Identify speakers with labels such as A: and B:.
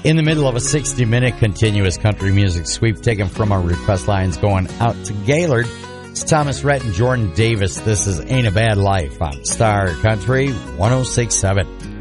A: In the middle of a 60-minute continuous country music sweep taken from our request lines going out to Gaylord. It's Thomas Rhett and Jordan Davis. This is Ain't a Bad Life on Star Country 106.7.